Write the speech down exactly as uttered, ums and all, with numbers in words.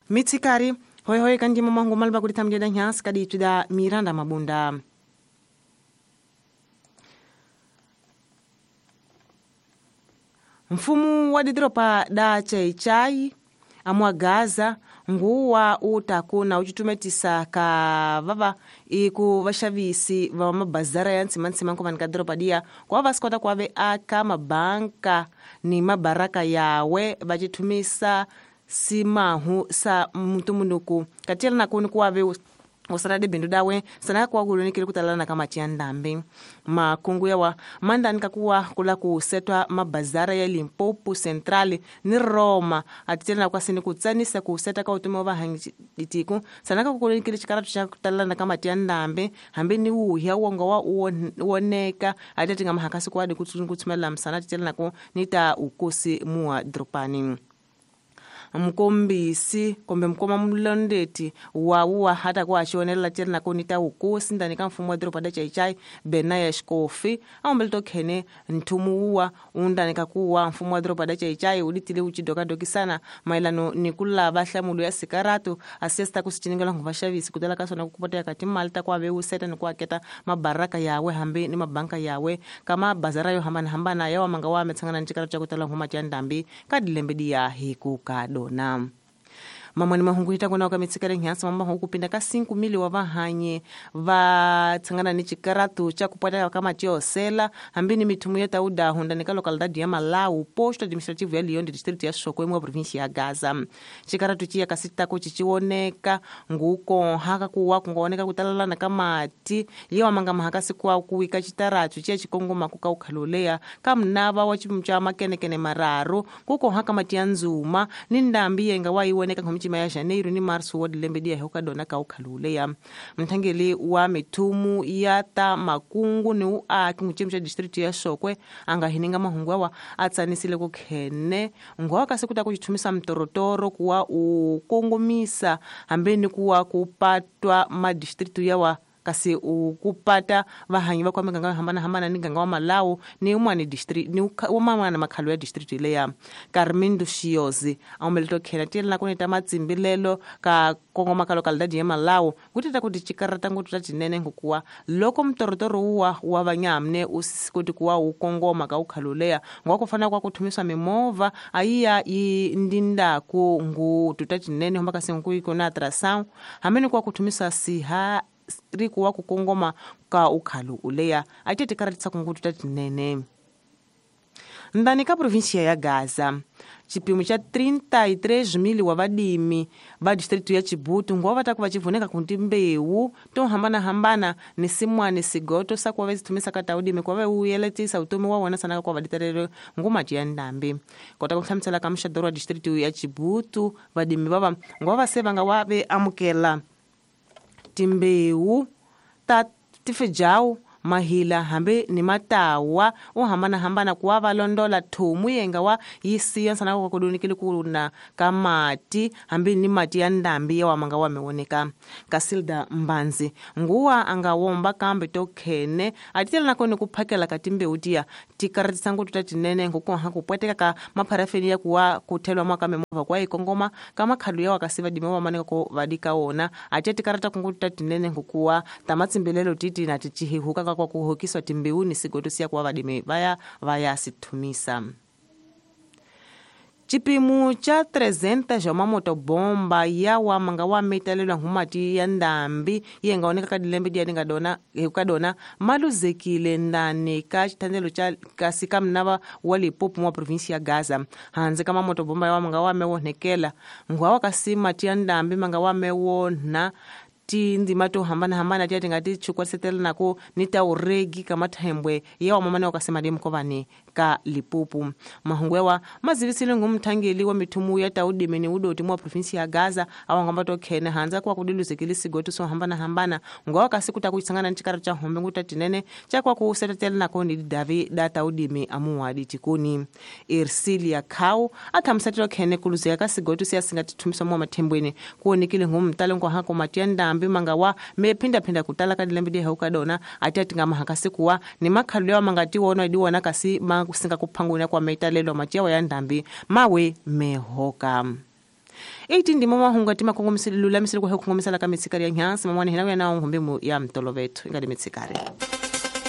Mitsikari hoi hoi kandi mamangu malba kuri tamje da nyas kadi tuda Miranda Mabunda. Mfumu wa didropa da chai chai amwa Gaza nguwa utakuna uchitumetisa ka vava iku vashavisi va mabazara ya ntsima ntsima nko manika dropa dia kwa vaskota kwa ve aka mabanka ni mabaraka yawe vachitumisa simahu sa mtumunuku katila na kuni kwa ve osarade bindu dawe sana kwa kulunikile kutalana kama tiandambi makungu yawa mandani kakuwa kula kusetwa mabazara ya Limpopo Centrali ni Roma atitela kwa sini kutsanisa kuseta ka utume wa hangitiku sana kwa kulunikile chikaratu cha kutalana kama tiandambi hambi ni uya wonga wa uoneka atiti ngama hakasi kwa adi kutumela msana atitela nako nita ukosi mua dropani mkombisi kombe mkoma mlondeti wauwa hata kwa achionela tena na konita ukosi ndani ka mfumo wa dropa da chai chai Benaya Shkofi au mbelto kene ntumuwa undani kakuwa mfumo wa dropa da chai chai uditile uchidoka doki sana mailano nikula basha mulu ya sikaratu asesta kusitiningala nguvashavisi kudala kasona kukupotea kati malta kwa veu seta ni kwa keta mabaraka yawe hambi ni mabanka yawe kama bazara yo hambana hambana yawa mangawa ametsangana nchikara cha kutala nguma tiandambi kadilembedi ya hiku kado na mama ni mahungu hita kuna wakamitsikare nyansa mama huku pinda ka cinco mili wa vahanye va tsangana ni chikaratu cha kupata kama tio sela hambini mitumu yeta uda honda nika localidade ya Malau posto administrativo ya Lyon district ya Sokoine mwa province ya Gaza chikaratu chia kasita ko chichioneka nguko haka kuwa kungooneka kutalala na kama ti yewa manga mahakasi kwa kuwika chitaratu chia chikongoma kuka ukhalolea kamnava wa chimchama kene kene mararo kuko haka matia nzuma nindambi yenga waiwoneka chima ya Janeiro ni Marso wa dilembedi ya heuka dona ka ukhaluleya mthangeli wa mitumu yata makungu ni ua kimuchimcha district ya Sokwe anga hininga mahungu wa atsanisile kukhene ngwa kasikuta kuchitumisa mtorotoro kuwa ukongomisa hambeni kuwa kupatwa ma district yawa kasi ukupata vahanyi va kwa menganga hambana hambana ni ganga wa Malau ni umwani district ni umama na makhalu ya district ile ya Carmindo Shiozi aumelito khena tela na kunita matsimbilelo ka kongo makalo kalidadi ya Malau kutita kuti chikarata ngutu tatinene ngokuwa loko mtorotoro uwa wa vanyamne usikuti kuwa ukongoma ka ukhalulea ngwakufana kwa kuthumisa mimova aiya indinda ku ngu tutatinene hombaka sengu ikona atração hamene kwa kuthumisa siha riku wa kukongoma ka ukhalu uleya atete karatisa kungutu tatinene ndani ka provincia ya Gaza chipimo cha trinta e três mil wa vadimi va distrito ya Chibutu ngwa vataku vachivuneka kuti mbewu to hambana hambana ni simwani sigoto sakwa vezitumisa kataudime kwa ve uyeletisa utumi wa wana sana kwa vaditarero nguma tia ndambi kota kuhlamtsela ka mshadoro wa distrito ya Chibutu vadimi baba ngwa vaseva nga wave amukela timbewu ta tifejau mahila hambe ni matawa o hambana hambana kuwa valondola thumu yenga wa yisiya sana kwa kudunikile kuna kamati hambe ni mati ya ndambi ya wamanga wameoneka Kasilda Mbanzi nguwa angawomba kambe tokhene atitela nako ni kuphakela katimbe utia tikaratisa ngo tutatinene ngoko hakupweteka ka maparafeni ya kuwa kuthelwa mwaka memova kwa ikongoma kama khalu ya wakasiva dime wa maneka ko vadika ona atete karata kungu tutatinene ngokuwa tamatsimbelelo titi na tichihihuka kwa kuhokiswa timbeuni sigoto siya kwa vadime vaya vaya situmisa chipimu cha trezentas ja mamotobomba ya wa manga wa metalelwa humati ya ndambi yenga oneka kadilembe dia ninga dona ukadona maluzekile ndani ka chitandelo cha kasika mnava wa Limpopo mwa province ya Gaza hanze kama motobomba ya wa manga wa mewonekela ngwa wakasima tia ndambi manga wa mewona ti ndima to hambana hambana tia tingati chukwa setela nako nita uregi kama thembwe yewa mamane wakasema ndi mkovani ka Limpopo mahungwewa mazivisile ngumthangeli wa mithumu ya taudimeni udoti mwa province ya Gaza awangamba to khene hanza kwa kudiluzekile sigoto so hambana hambana ngwa kasikuta kuitsangana nchikara cha hombe nguta tinene cha kwa kusetetela nako ndi Davi data udimi amuwadi tikuni Ersilia Khau athamsatiro khene kuluzeka ka sigoto siya singati thumisa mwa mathembweni kuonikile ngumtalo ngo hako matianda ambi manga wa mepinda pinda kutala kadilembidi hauka dona atati ngama hakasi kuwa ni makhalu ya mangati wona idi wona kasi ma kusinga kuphanguna kwa metalelo machiwa ya ndambi mawe mehoka eighteen ndimo mahunga tima kongomisela lula misela kwa kongomisela ka mitsikari ya nyansi mamwane hina ya na ngombe ya mtolo vetu ingadi mitsikari.